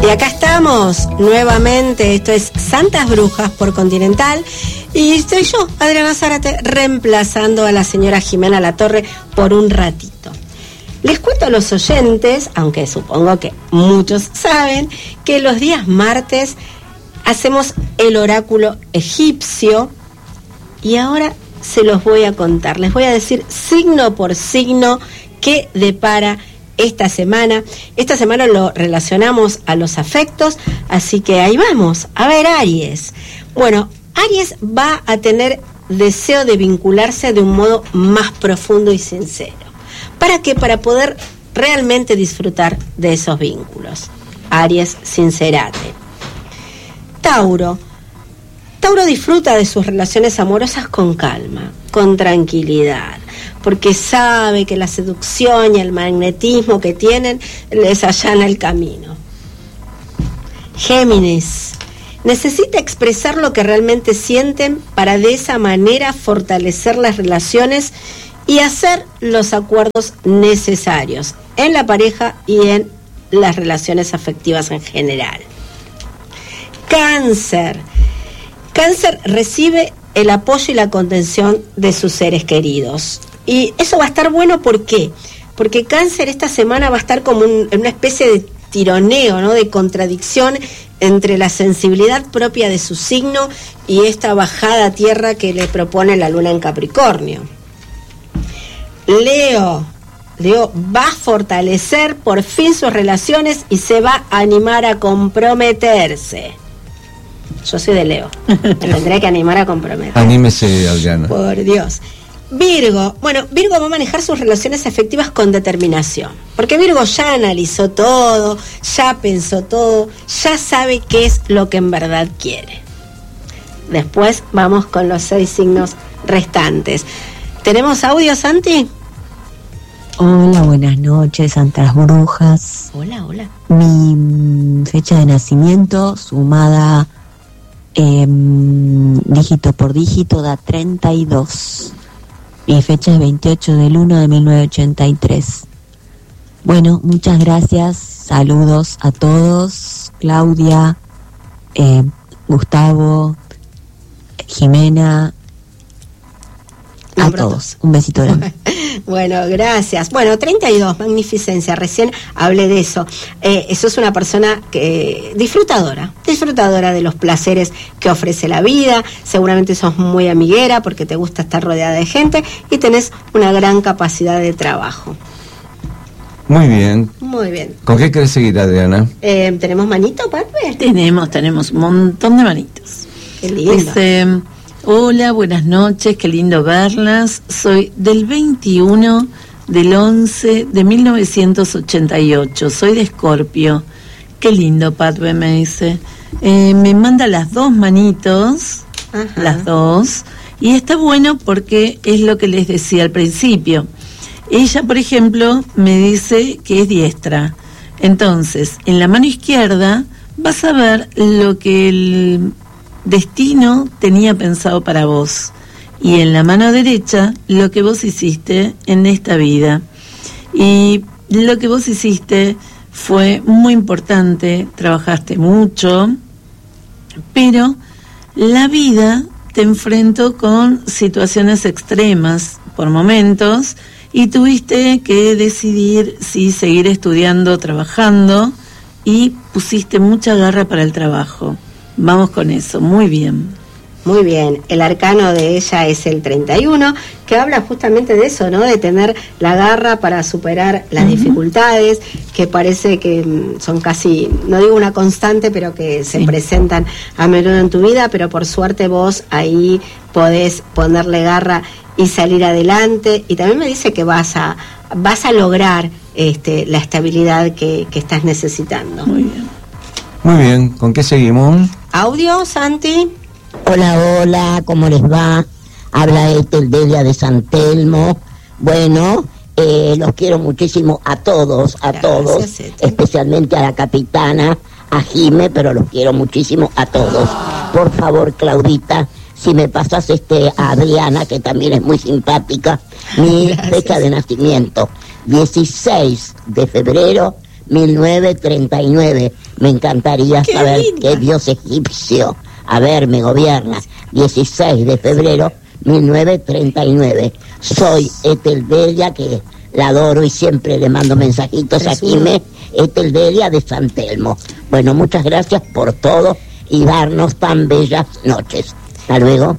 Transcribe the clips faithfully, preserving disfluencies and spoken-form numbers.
Y acá estamos nuevamente, esto es Santas Brujas por Continental, y estoy yo, Adriana Zárate, reemplazando a la señora Jimena Latorre por un ratito. Les cuento a los oyentes, aunque supongo que muchos saben, que los días martes hacemos el oráculo egipcio, y ahora se los voy a contar, les voy a decir signo por signo qué depara esta semana. Esta semana lo relacionamos a los afectos, así que ahí vamos. A ver, Aries. Bueno, Aries va a tener deseo de vincularse de un modo más profundo y sincero. ¿Para qué? Para poder realmente disfrutar de esos vínculos. Aries, sincerate. Tauro. Tauro disfruta de sus relaciones amorosas con calma, con tranquilidad, porque sabe que la seducción y el magnetismo que tienen les allana el camino. Géminis. Necesita expresar lo que realmente sienten para de esa manera fortalecer las relaciones y hacer los acuerdos necesarios en la pareja y en las relaciones afectivas en general. Cáncer. Cáncer recibe el apoyo y la contención de sus seres queridos. Y eso va a estar bueno, ¿por qué? Porque Cáncer esta semana va a estar como un, en una especie de tironeo, ¿no? De contradicción entre la sensibilidad propia de su signo y esta bajada a tierra que le propone la luna en Capricornio. Leo. Leo va a fortalecer por fin sus relaciones y se va a animar a comprometerse. Yo soy de Leo, me tendré que animar a comprometer. Anímese, Adriana. Por Dios. Virgo, bueno, Virgo va a manejar sus relaciones afectivas con determinación, porque Virgo ya analizó todo, ya pensó todo, ya sabe qué es lo que en verdad quiere. Después vamos con los seis signos restantes. ¿Tenemos audio, Santi? Hola, buenas noches, Santas Brujas. Hola, hola. Mi fecha de nacimiento, sumada eh, dígito por dígito, da treinta y dos. Mi fecha es veintiocho del uno de mil novecientos ochenta y tres. Bueno, muchas gracias, saludos a todos, Claudia, eh, Gustavo, Jimena, a todos. Un besito grande. Bueno, gracias. Bueno, treinta y dos, magnificencia, recién hablé de eso. Eh, eso es una persona que disfrutadora, disfrutadora de los placeres que ofrece la vida. Seguramente sos muy amiguera porque te gusta estar rodeada de gente y tenés una gran capacidad de trabajo. Muy bien. Muy bien. ¿Con qué querés seguir, Adriana? Eh, ¿Tenemos manito, Patme? Tenemos, tenemos un montón de manitos. Qué lindo. Dice, hola, buenas noches, qué lindo verlas. Soy del veintiuno del once de mil novecientos ochenta y ocho. Soy de Escorpio. Qué lindo, Patme, me dice. Eh, me manda las dos manitos, Ajá. las dos. Y está bueno porque es lo que les decía al principio. Ella, por ejemplo, me dice que es diestra. Entonces, en la mano izquierda vas a ver lo que el destino tenía pensado para vos, y en la mano derecha lo que vos hiciste en esta vida. Y lo que vos hiciste fue muy importante, trabajaste mucho, pero la vida te enfrentó con situaciones extremas por momentos y tuviste que decidir si seguir estudiando, trabajando, y pusiste mucha garra para el trabajo. Vamos con eso, muy bien. Muy bien, el arcano de ella es el treinta y uno, que habla justamente de eso, ¿no? De tener la garra para superar las uh-huh. dificultades, que parece que son casi, no digo una constante, pero que se sí. presentan a menudo en tu vida, pero por suerte vos ahí podés ponerle garra y salir adelante. Y también me dice que vas a vas a lograr este, la estabilidad que, que estás necesitando. Muy bien. Muy bien, ¿con qué seguimos? Audio, Santi. Hola, hola, ¿cómo les va? Habla Ethel Delia de San Telmo. Bueno, eh, los quiero muchísimo a todos, a Gracias, todos, Ethel. Especialmente a la capitana, a Jime, pero los quiero muchísimo a todos. Por favor, Claudita, si me pasas este a Adriana, que también es muy simpática, mi Gracias. Fecha de nacimiento, dieciséis de febrero mil novecientos treinta y nueve. Me encantaría qué saber linda. qué dios egipcio, a ver, me gobierna. dieciséis de febrero mil novecientos treinta y nueve. Soy Ethel Delia, que la adoro y siempre le mando mensajitos a Jimé. Ethel Delia de San Telmo. Bueno, muchas gracias por todo y darnos tan bellas noches. Hasta luego.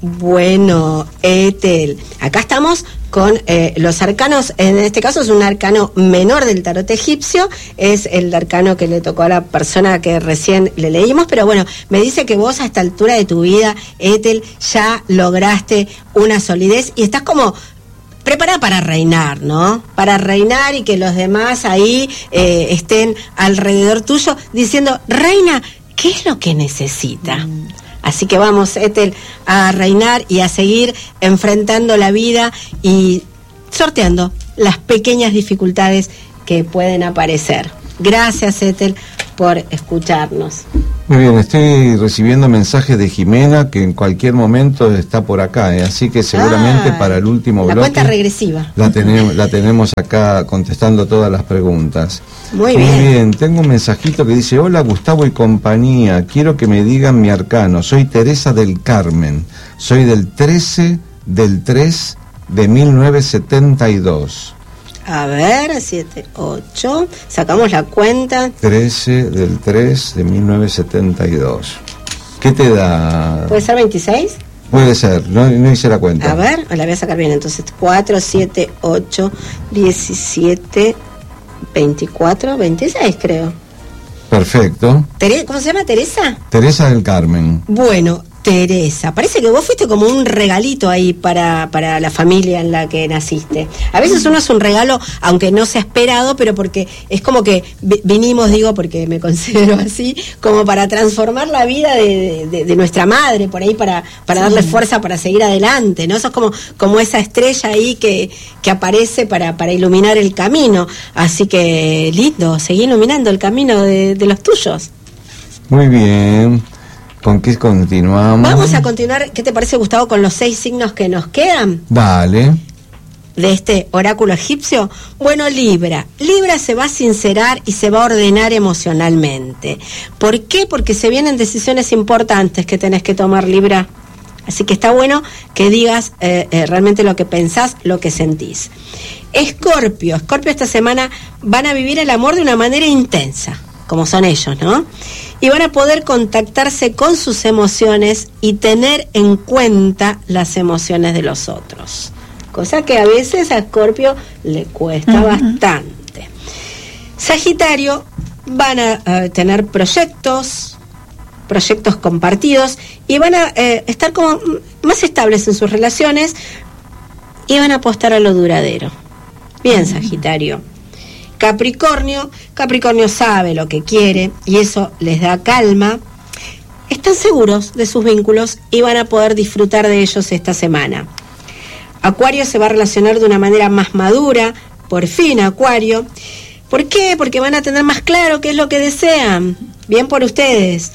Bueno, Ethel, acá estamos con eh, los arcanos. En este caso es un arcano menor del tarot egipcio, es el arcano que le tocó a la persona que recién le leímos, pero bueno, me dice que vos a esta altura de tu vida, Ethel, ya lograste una solidez y estás como preparada para reinar, ¿no? Para reinar y que los demás ahí eh, estén alrededor tuyo diciendo, reina, ¿qué es lo que necesita? Mm. Así que vamos, Ethel, a reinar y a seguir enfrentando la vida y sorteando las pequeñas dificultades que pueden aparecer. Gracias, Ethel, por escucharnos. Muy bien, estoy recibiendo mensajes de Jimena que en cualquier momento está por acá, ¿eh? Así que seguramente ah, para el último la bloque cuenta regresiva. La tenemos, la tenemos acá contestando todas las preguntas. Muy bien. Muy bien, tengo un mensajito que dice, hola Gustavo y compañía, quiero que me digan mi arcano, soy Teresa del Carmen, soy del trece del tres de mil novecientos setenta y dos. A ver, siete, ocho, sacamos la cuenta. trece del tres de mil novecientos setenta y dos. ¿Qué te da? ¿Puede ser veintiséis? Puede ser, no, no hice la cuenta. A ver, la voy a sacar bien, entonces cuatro, siete, ocho, diecisiete, veinticuatro, veintiséis creo. Perfecto. Tere- ¿Cómo se llama, Teresa? Teresa del Carmen. Bueno, Teresa, parece que vos fuiste como un regalito ahí para, para la familia en la que naciste. A veces uno es un regalo, aunque no sea esperado, pero porque es como que vi- vinimos, digo, porque me considero así, como para transformar la vida de, de, de nuestra madre, por ahí para, para darle fuerza para seguir adelante, ¿no? Eso es como, como esa estrella ahí que, que aparece para, para iluminar el camino. Así que lindo, seguí iluminando el camino de, de los tuyos. Muy bien. ¿Con qué continuamos? Vamos a continuar, ¿qué te parece, Gustavo, con los seis signos que nos quedan Dale. de este oráculo egipcio? Bueno, Libra. Libra se va a sincerar y se va a ordenar emocionalmente. ¿Por qué? Porque se vienen decisiones importantes que tenés que tomar, Libra. Así que está bueno que digas eh, eh, realmente lo que pensás, lo que sentís. Escorpio. Escorpio esta semana van a vivir el amor de una manera intensa, como son ellos, ¿no? Y van a poder contactarse con sus emociones y tener en cuenta las emociones de los otros. Cosa que a veces a Escorpio le cuesta uh-huh. bastante. Sagitario, van a uh, tener proyectos, proyectos compartidos y van a eh, estar como más estables en sus relaciones y van a apostar a lo duradero. Bien, Sagitario. Capricornio, Capricornio sabe lo que quiere y eso les da calma. Están seguros de sus vínculos y van a poder disfrutar de ellos esta semana. Acuario se va a relacionar de una manera más madura, por fin Acuario. ¿Por qué? Porque van a tener más claro qué es lo que desean. Bien por ustedes.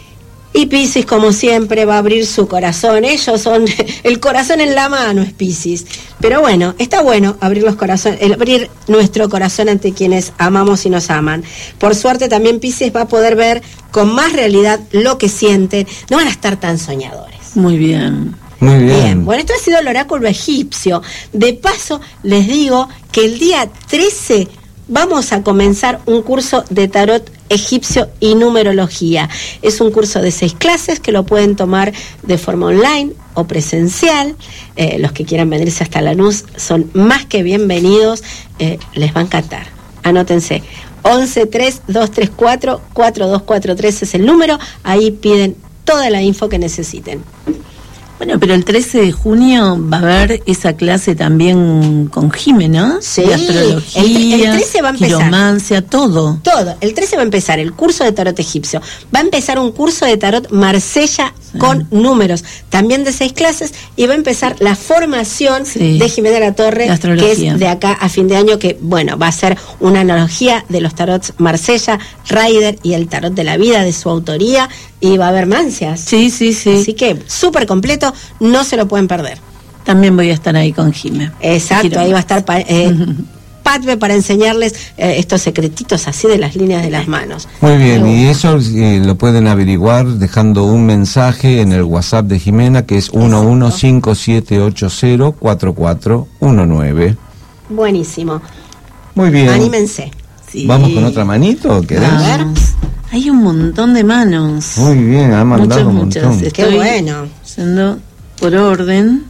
Y Piscis, como siempre, va a abrir su corazón. Ellos son el corazón en la mano, es Piscis. Pero bueno, está bueno abrir los corazones, abrir nuestro corazón ante quienes amamos y nos aman. Por suerte también Piscis va a poder ver con más realidad lo que sienten. No van a estar tan soñadores. Muy bien. Muy bien. Bien, bueno, esto ha sido el oráculo egipcio. De paso, les digo que el día trece vamos a comenzar un curso de tarot egipcio y numerología. Es un curso de seis clases que lo pueden tomar de forma online o presencial. Eh, los que quieran venirse hasta Lanús son más que bienvenidos. Eh, les va a encantar. Anótense. once tres dos tres cuatro cuatro dos cuatro tres es el número. Ahí piden toda la info que necesiten. Bueno, pero el trece de junio va a haber esa clase también con Jimé, ¿no? Sí, de astrología, el, el trece va a empezar. quiromancia, todo. Todo. El trece va a empezar el curso de tarot egipcio. Va a empezar un curso de tarot Marsella sí. con números, también de seis clases, y va a empezar la formación sí. de Jimena La Torre, que es de acá a fin de año, que, bueno, va a ser una analogía de los tarots Marsella, Rider y el tarot de la vida de su autoría, y va a haber mancias. Sí, sí, sí. Así que súper completo, no se lo pueden perder. También voy a estar ahí con Jimé. Exacto, ahí va a estar... Eh, Patbe para enseñarles eh, estos secretitos así de las líneas de las manos. Muy bien, y eso eh, lo pueden averiguar dejando un mensaje en el WhatsApp de Jimena, que es uno uno cinco siete ocho cero cuatro cuatro uno nueve. Buenísimo. Muy bien. Anímense. Sí. ¿Vamos con otra manito? ¿Querés? A ver. Hay un montón de manos. Muy bien, ha mandado muchas, un montón. muchas. Qué Estoy bueno. yendo por orden.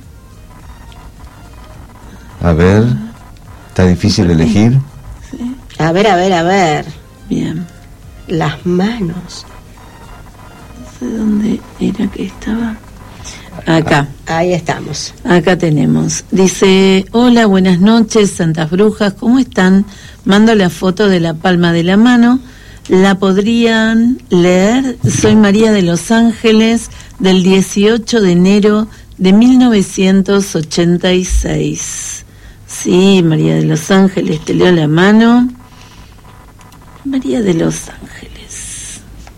A ver, está difícil elegir. Sí. A ver, a ver, a ver. Bien. Las manos. No sé dónde era que estaba. Acá. Ahí estamos. Acá tenemos. Dice, hola, buenas noches, Santas Brujas, ¿cómo están? Mando la foto de la palma de la mano. ¿La podrían leer? Soy María de Los Ángeles, del dieciocho de enero de mil novecientos ochenta y seis. Sí, María de Los Ángeles, te leo la mano. María de Los Ángeles.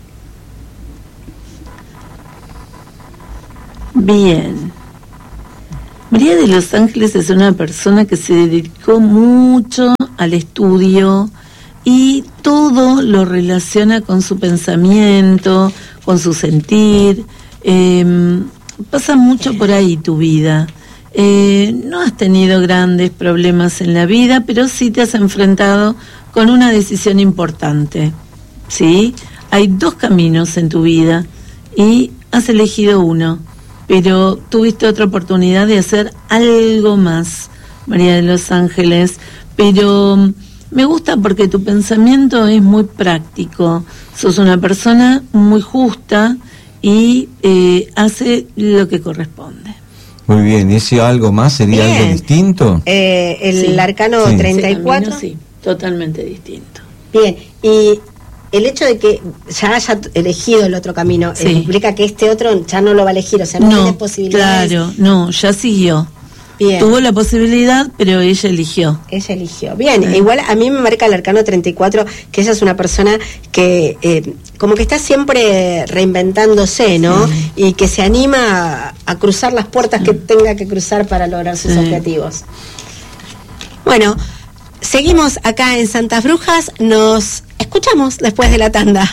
Bien. María de Los Ángeles es una persona que se dedicó mucho al estudio y todo lo relaciona con su pensamiento, con su sentir. Eh, pasa mucho por ahí tu vida. Eh, no has tenido grandes problemas en la vida, pero sí te has enfrentado con una decisión importante. ¿Sí? Hay dos caminos en tu vida y has elegido uno, pero tuviste otra oportunidad de hacer algo más, María de Los Ángeles, pero me gusta porque tu pensamiento es muy práctico, sos una persona muy justa y eh, hace lo que corresponde. Muy bien, ¿y ese algo más sería Bien. algo distinto? Eh, el Sí. arcano Sí. treinta y cuatro. Ese camino, sí, totalmente distinto. Bien, y el hecho de que ya haya elegido el otro camino, Sí. eh, implica que este otro ya no lo va a elegir, o sea, no, tiene posibilidades. Claro, no, ya siguió. Bien. Tuvo la posibilidad, pero ella eligió. Ella eligió. Bien, Sí. igual a mí me marca el arcano treinta y cuatro que ella es una persona que eh, como que está siempre reinventándose, ¿no? Sí. Y que se anima a, a cruzar las puertas que tenga que cruzar para lograr sus Sí. objetivos. Bueno, seguimos acá en Santas Brujas, nos escuchamos después de la tanda.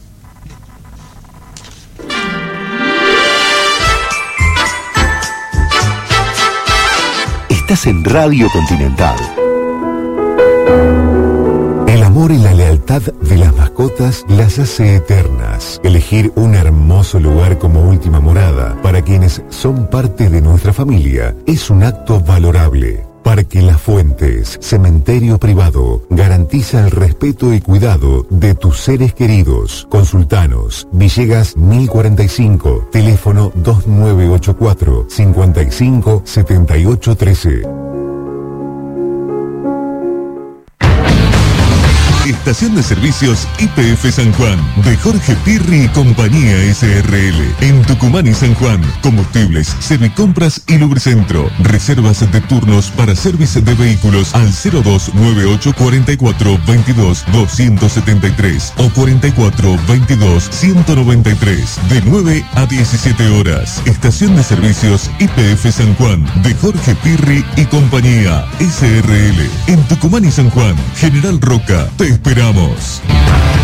Estás en Radio Continental. El amor y la lealtad de las mascotas las hace eternas. Elegir un hermoso lugar como última morada para quienes son parte de nuestra familia es un acto valorable. Parque Las Fuentes, cementerio privado, garantiza el respeto y cuidado de tus seres queridos. Consultanos, Villegas mil cuarenta y cinco, teléfono dos nueve ocho cuatro, cinco cinco, siete ocho uno tres. Estación de Servicios Y P F San Juan, de Jorge Pirri y Compañía S R L. En Tucumán y San Juan, combustibles, servicompras y lubricentro. Reservas de turnos para servicio de vehículos al cero dos nueve ocho cuatro cuatro veintidós doscientos setenta y tres o cuarenta y cuatro veintidós ciento noventa y tres, de nueve a diecisiete horas. Estación de Servicios Y P F San Juan, de Jorge Pirri y Compañía S R L. En Tucumán y San Juan, General Roca, te esperamos.